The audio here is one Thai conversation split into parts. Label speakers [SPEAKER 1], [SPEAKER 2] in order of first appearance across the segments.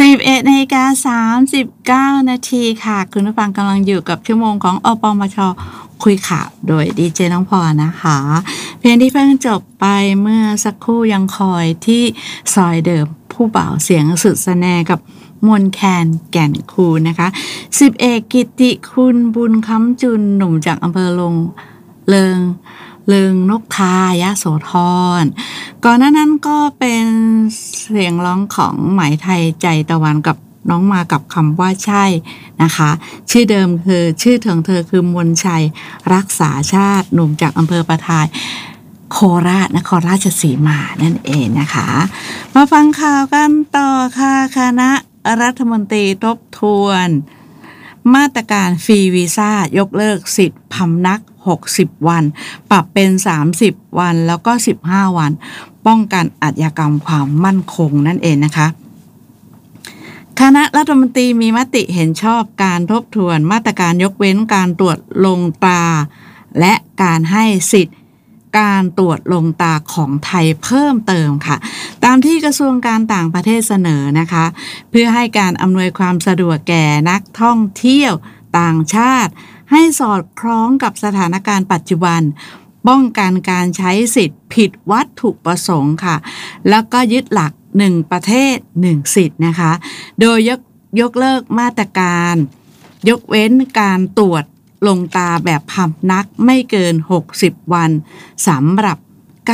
[SPEAKER 1] 11:39 นาทีค่ะคุณผู้ฟังกำลังอยู่กับชั่วโมงของอปมช.คุยข่าวโดยดีเจน้องพรนะคะเพลงที่เพิ่งจบไปเมื่อสักครู่ยังคอยที่ซอยเดิมผู้บ่าวเสียงสุดสแนกับมนแคนแก่นคูนนะคะ10 เอกกิตติคุณบุญค้ำจุนหนุ่มจากอำเภอเลิงนกทายะโสธรก่อนหน้านั้นก็เป็นเสียงร้องของไหมไทยใจตะวันกับน้องมากับคำว่าใช่นะคะชื่อเดิมคือชื่อของเธอคือมนชัยรักษาชาติหนุ่มจากอำเภอประทายโคราชนครราชสีมานั่นเองนะคะมาฟังข่าวกันต่อค่ะคณะรัฐมนตรีทบทวนมาตรการฟรีวีซ่ายกเลิกสิทธิ์พำนัก60 วันปรับเป็น30 วันแล้วก็15 วันป้องกันอาชญากรรมความมั่นคงนั่นเองนะคะคณะรัฐมนตรีมีมติเห็นชอบการทบทวนมาตรการยกเว้นการตรวจลงตาและการให้สิทธิ์การตรวจลงตาของไทยเพิ่มเติมค่ะตามที่กระทรวงการต่างประเทศเสนอนะคะเพื่อให้การอำนวยความสะดวกแก่นักท่องเที่ยวต่างชาติให้สอดคล้องกับสถานการณ์ปัจจุบันป้องกันการใช้สิทธิ์ผิดวัตถุประสงค์ค่ะแล้วก็ยึดหลัก1 ประเทศ 1 สิทธิ์นะคะโดยยกเลิกมาตรการยกเว้นการตรวจลงตาแบบพำนักไม่เกิน60 วันสำหรับ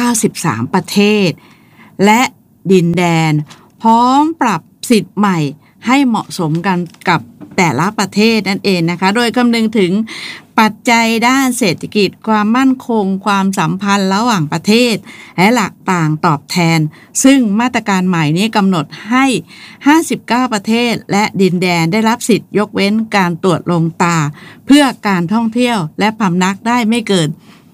[SPEAKER 1] 93 ประเทศและดินแดนพร้อมปรับสิทธิ์ใหม่ให้เหมาะสมกันกับแต่ละประเทศนั่นเองนะคะโดยคำนึงถึงปัจจัยด้านเศรษฐกิจความมั่นคงความสัมพันธ์ระหว่างประเทศและหลักต่างตอบแทนซึ่งมาตรการใหม่นี้กำหนดให้59 ประเทศและดินแดนได้รับสิทธิ์ยกเว้นการตรวจลงตาเพื่อการท่องเที่ยวและพำนักได้ไม่เกิน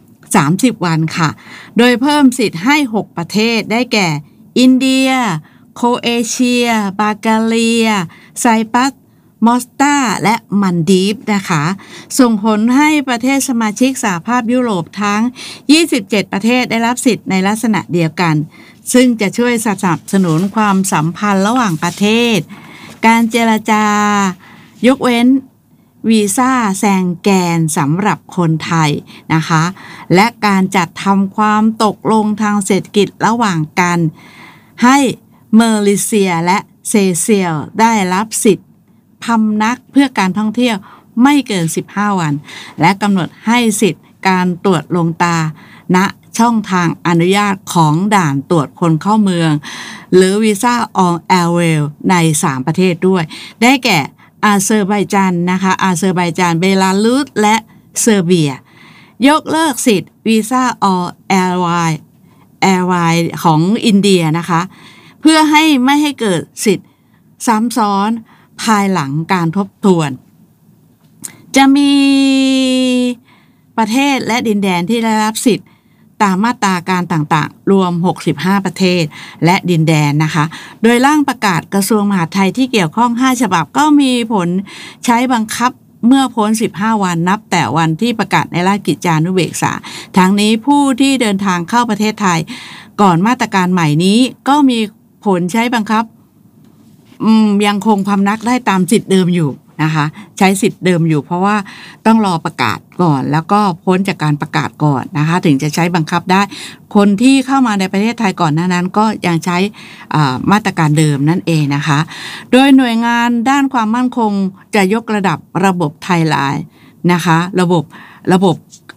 [SPEAKER 1] 30 วันค่ะโดยเพิ่มสิทธิ์ให้6 ประเทศได้แก่อินเดียโครเอเชียบัลแกเรียไซปรัสมอลตาและมันดีฟนะคะส่งผลให้ประเทศสมาชิกสหภาพยุโรปทั้ง27 ประเทศได้รับสิทธิ์ในลักษณะเดียวกันซึ่งจะช่วยสนับสนุนความสัมพันธ์ระหว่างประเทศการเจรจายกเว้นวีซ่าแซงแกนสำหรับคนไทยนะคะและการจัดทำความตกลงทางเศรษฐกิจระหว่างกันให้เมเลเซียและเซเชลได้รับสิทธิ์พำนักเพื่อการท่องเที่ยวไม่เกิน15 วันและกำหนดให้สิทธิ์การตรวจลงตาณช่องทางอนุญาตของด่านตรวจคนเข้าเมืองหรือวีซ่าออนแอร์เวลใน3 ประเทศด้วยได้แก่อาเซอร์ไบจานนะคะอาเซอร์ไบจานเบลารุสและเซอร์เบียยกเลิกสิทธิ์วีซ่าออนแอร์ไวของอินเดียนะคะเพื่อให้ไม่ให้เกิดสิทธิ์ซ้ำซ้อนภายหลังการทบทวนจะมีประเทศและดินแดนที่ได้รับสิทธิ์ตามมาตราการต่างๆรวม65 ประเทศและดินแดนนะคะโดยร่างประกาศกระทรวงมหาดไทยที่เกี่ยวข้อง5 ฉบับก็มีผลใช้บังคับเมื่อพ้น15 วันนับแต่วันที่ประกาศในราชกิจจานุเบกษาทั้งนี้ผู้ที่เดินทางเข้าประเทศไทยก่อนมาตรการใหม่นี้ก็มีผลใช้บังคับยังคงพำนักได้ตามสิทธิ์เดิมอยู่นะคะใช้สิทธิ์เดิมอยู่เพราะว่าต้องรอประกาศก่อนแล้วก็พ้นจากการประกาศก่อนนะคะถึงจะใช้บังคับได้คนที่เข้ามาในประเทศไทยก่อนหน้านั้นก็ยังใช้มาตรการเดิมนั่นเองนะคะโดยหน่วยงานด้านความมั่นคงจะยกระดับระบบไทยไลน์นะคะระบบ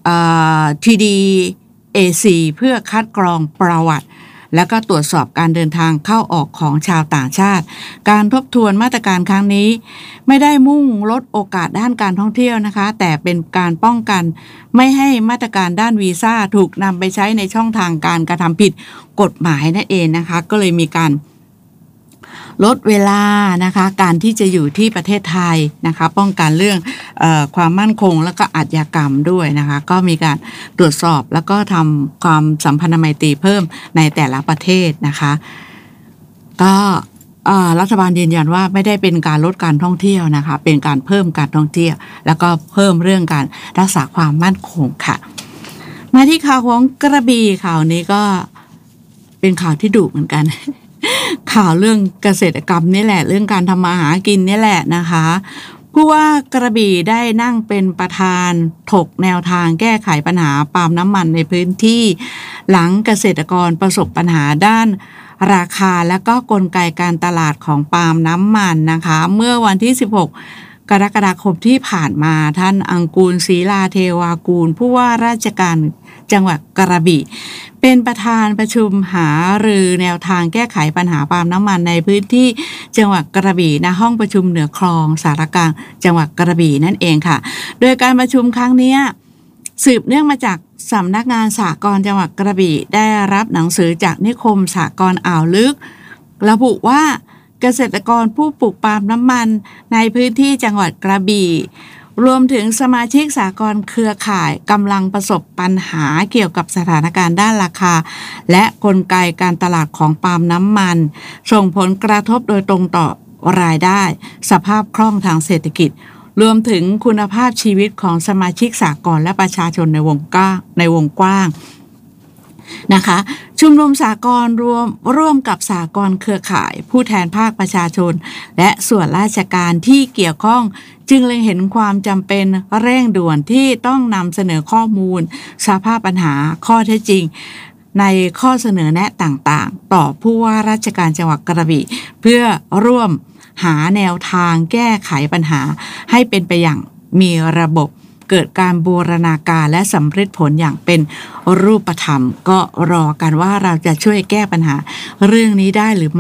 [SPEAKER 1] TDAC เพื่อคัดกรองประวัติแล้วก็ตรวจสอบการเดินทางเข้าออกของชาวต่างชาติการทบทวนมาตรการครั้งนี้ไม่ได้มุ่งลดโอกาสด้านการท่องเที่ยวนะคะแต่เป็นการป้องกันไม่ให้มาตรการด้านวีซ่าถูกนำไปใช้ในช่องทางการกระทำผิดกฎหมายนั่นเองนะคะก็เลยมีการลดเวลานะคะการที่จะอยู่ที่ประเทศไทยนะคะป้องกันเรื่องความมั่นคงแล้วก็อาชญากรรมด้วยนะคะก็มีการตรวจสอบแล้วก็ทำความสัมพันธไมตรีเพิ่มในแต่ละประเทศนะคะก็รัฐบาลยืนยันว่าไม่ได้เป็นการลดการท่องเที่ยวนะคะเป็นการเพิ่มการท่องเที่ยวแล้วก็เพิ่มเรื่องการรักษาความมั่นคงค่ะมาที่ข่าวของกระบี่ข่าวนี้ก็เป็นข่าวที่ดุเหมือนกันข่าวเรื่องเกษตรกรรมนี่แหละเรื่องการทำมาหากินนี่แหละนะคะผู้ว่ากระบี่ได้นั่งเป็นประธานถกแนวทางแก้ไขปัญหาปาล์มน้ำมันในพื้นที่หลังเกษตรกรประสบปัญหาด้านราคาและก็กลไกการตลาดของปาล์มน้ำมันนะคะเมื่อวันที่16กรกฎาคมที่ผ่านมาท่านอังกูลศรีลาเทวากูลผู้ว่าราชการจังหวัดกระบี่เป็นประธานประชุมหารือแนวทางแก้ไขปัญหาปาล์มน้ำมันในพื้นที่จังหวัดกระบี่ณห้องประชุมเหนือคลองสารกลางจังหวัดกระบี่นั่นเองค่ะโดยการประชุมครั้งนี้สืบเนื่องมาจากสำนักงานสหกรณ์จังหวัดกระบี่ได้รับหนังสือจากนิคมสหกรณ์อ่าวลึกระบุว่าเกษตรกรผู้ปลูกปาล์มน้ำมันในพื้นที่จังหวัดกระบี่รวมถึงสมาชิกสหกรณ์เครือข่ายกำลังประสบปัญหาเกี่ยวกับสถานการณ์ด้านราคาและกลไกการตลาดของปาล์มน้ำมันส่งผลกระทบโดยตรงต่อรายได้สภาพคล่องทางเศรษฐกิจรวมถึงคุณภาพชีวิตของสมาชิกสหกรณ์และประชาชนในวงกว้างนะคะชุมนุมสหกรณ์ร่วมกับสหกรณ์เครือข่ายผู้แทนภาคประชาชนและส่วนราชการที่เกี่ยวข้องจึงเล็งเห็นความจำเป็นเร่งด่วนที่ต้องนำเสนอข้อมูลสภาพปัญหาข้อเท็จจริงในข้อเสนอแนะต่างๆต่อผู้ว่าราชการจังหวัดกระบี่เพื่อร่วมหาแนวทางแก้ไขปัญหาให้เป็นไปอย่างมีระบบเกิดการบูรณาการและสำเร็จผลอย่างเป็นรูปธรรมก็รอกันว่าเราจะช่วยแก้ปัญหาเรื่องนี้ได้หรือไม่